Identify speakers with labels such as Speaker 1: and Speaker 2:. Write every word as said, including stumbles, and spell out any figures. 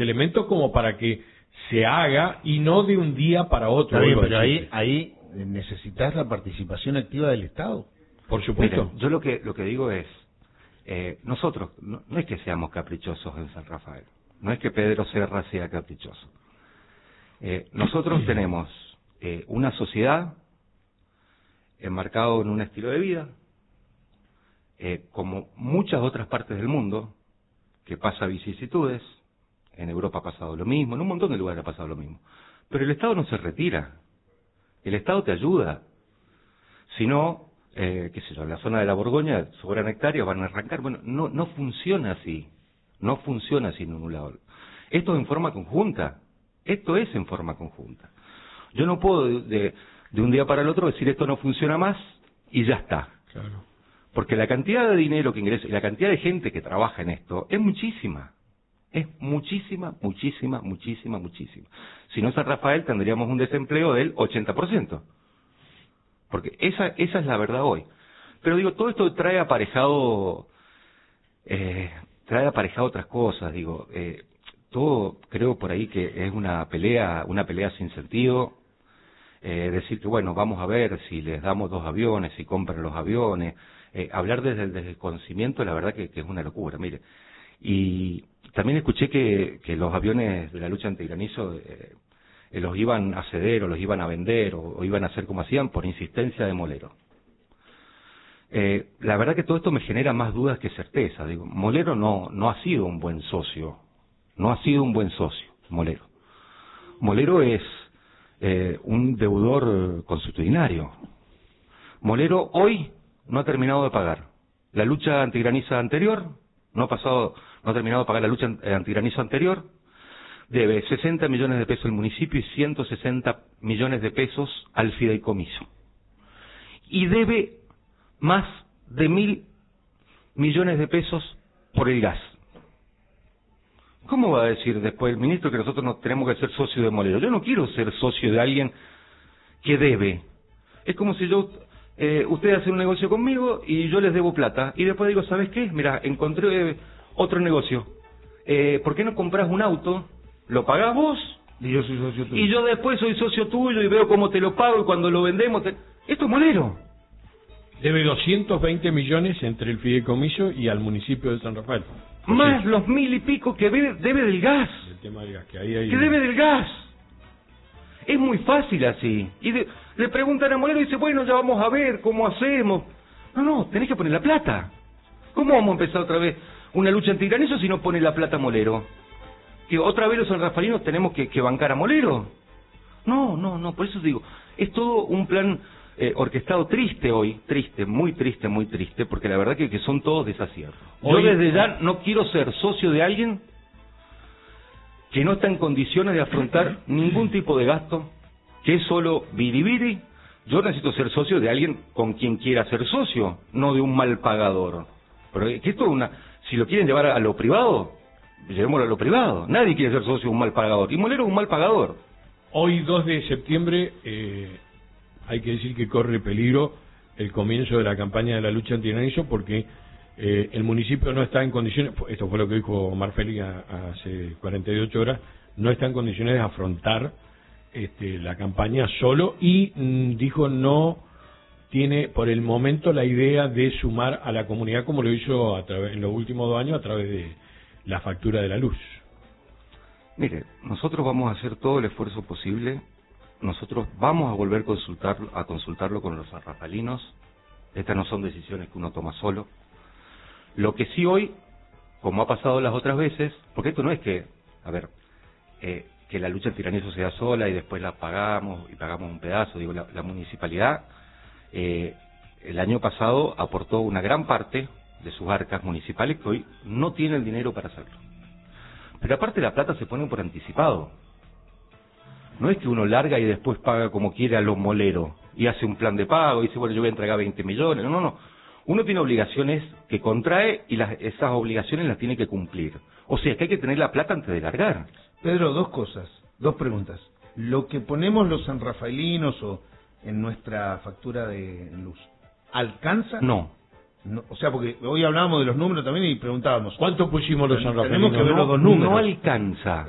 Speaker 1: elementos como para que se haga y no de un día para otro.
Speaker 2: Está bien, pero ahí, ahí necesitas la participación activa del Estado.
Speaker 1: Por supuesto.
Speaker 3: Miren, yo lo que lo que digo es, eh, nosotros, no, no es que seamos caprichosos en San Rafael, no es que Pedro Serra sea caprichoso. Eh, nosotros tenemos eh, una sociedad enmarcada en un estilo de vida, eh, como muchas otras partes del mundo, que pasa vicisitudes. En Europa ha pasado lo mismo, en un montón de lugares ha pasado lo mismo. Pero el Estado no se retira. El Estado te ayuda. Si no, eh, qué sé yo, en la zona de la Borgoña sobran hectáreas, van a arrancar. Bueno, no, no funciona así. No funciona así en un lado. Esto es en forma conjunta. Esto es en forma conjunta. Yo no puedo de, de, de un día para el otro decir esto no funciona más y ya está.
Speaker 1: Claro.
Speaker 3: Porque la cantidad de dinero que ingresa y la cantidad de gente que trabaja en esto es muchísima. Es muchísima, muchísima, muchísima, muchísima. Si no, San Rafael tendríamos un desempleo del ochenta por ciento. Porque esa esa es la verdad hoy. Pero digo, todo esto trae aparejado eh, trae aparejado otras cosas. Digo, eh, todo creo por ahí que es una pelea, una pelea sin sentido. Eh, decir que bueno, vamos a ver si les damos dos aviones, si compran los aviones. Eh, hablar desde el desconocimiento, la verdad que, que es una locura. Mire, y también escuché que, que los aviones de la lucha antigranizo eh, eh, los iban a ceder o los iban a vender o, o iban a hacer como hacían por insistencia de Molero. Eh, la verdad que todo esto me genera más dudas que certeza. Digo, Molero no, no ha sido un buen socio, no ha sido un buen socio, Molero. Molero es eh, un deudor consuetudinario. Molero hoy no ha terminado de pagar. La lucha antigraniza anterior no ha pasado, no ha terminado de pagar la lucha antigranizo anterior, debe sesenta millones de pesos al municipio y ciento sesenta millones de pesos al fideicomiso. Y debe más de mil millones de pesos por el gas. ¿Cómo va a decir después el ministro que nosotros no tenemos que ser socio de Molero? Yo no quiero ser socio de alguien que debe. Es como si yo... Eh, ustedes hacen un negocio conmigo y yo les debo plata. Y después digo, ¿sabes qué? Mira, encontré eh, otro negocio. Eh, ¿Por qué no compras un auto? ¿Lo pagás vos?
Speaker 2: Y yo soy socio tuyo.
Speaker 3: Y yo después soy socio tuyo y veo cómo te lo pago y cuando lo vendemos... Te... Esto es Molero.
Speaker 1: Debe doscientos veinte millones entre el fideicomiso y al municipio de San Rafael.
Speaker 3: Más los mil y pico que debe, debe del gas.
Speaker 1: El tema del gas, que ahí hay...
Speaker 3: Que debe del gas. Es muy fácil así. Y de, le preguntan a Molero y dice, bueno, ya vamos a ver cómo hacemos. No, no, tenés que poner la plata. ¿Cómo vamos a empezar otra vez una lucha antigranizo si no pone la plata Molero? ¿Que otra vez los sanrafalinos tenemos que, que bancar a Molero? No, no, no, por eso digo, es todo un plan eh, orquestado triste hoy, triste, muy triste, muy triste, porque la verdad que, que son todos desaciertos.
Speaker 1: Hoy,
Speaker 3: Yo desde ya no quiero ser socio de alguien que no está en condiciones de afrontar ningún tipo de gasto, que es solo biribiri. Yo necesito ser socio de alguien con quien quiera ser socio, no de un mal pagador. Pero que esto es una, si lo quieren llevar a lo privado, llevémoslo a lo privado. Nadie quiere ser socio de un mal pagador. Y Molero es un mal pagador.
Speaker 1: Hoy, dos de septiembre, eh, hay que decir que corre peligro el comienzo de la campaña de la lucha antigranizo porque eh, el municipio no está en condiciones, esto fue lo que dijo Omar Félix hace cuarenta y ocho horas, no está en condiciones de afrontar este, la campaña solo y mm, dijo no tiene por el momento la idea de sumar a la comunidad como lo hizo a través, en los últimos dos años a través de la factura de la luz.
Speaker 3: Mire, nosotros vamos a hacer todo el esfuerzo posible, nosotros vamos a volver a, consultar, a consultarlo con los sanrafalinos, estas no son decisiones que uno toma solo. Lo que sí hoy, como ha pasado las otras veces, porque esto no es que, a ver, eh, que la lucha antigranizo sea sola y después la pagamos y pagamos un pedazo, digo, la, la municipalidad eh, el año pasado aportó una gran parte de sus arcas municipales que hoy no tiene el dinero para hacerlo. Pero aparte la plata se pone por anticipado. No es que uno larga y después paga como quiere a los moleros y hace un plan de pago y dice, bueno, yo voy a entregar veinte millones. No, no, no. Uno tiene obligaciones que contrae y las, esas obligaciones las tiene que cumplir. O sea, que hay que tener la plata antes de largar.
Speaker 2: Pedro, dos cosas, dos preguntas. Lo que ponemos los sanrafaelinos o en nuestra factura de luz, ¿alcanza?
Speaker 3: No.
Speaker 2: No, o sea, porque hoy hablábamos de los números también y preguntábamos
Speaker 1: ¿Cuánto pusimos los sanrafalinos?
Speaker 2: Tenemos que ver los dos números.
Speaker 3: No alcanza.